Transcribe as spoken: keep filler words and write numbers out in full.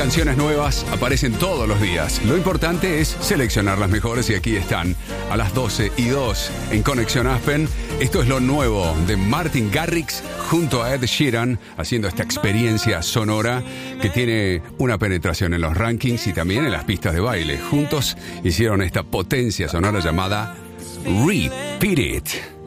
canciones nuevas aparecen todos los días. Lo importante es seleccionar las mejores y aquí están a las doce y dos en Conexión Aspen. Esto es lo nuevo de Martin Garrix junto a Ed Sheeran haciendo esta experiencia sonora que tiene una penetración en los rankings y también en las pistas de baile. Juntos hicieron esta potencia sonora llamada Repeat It.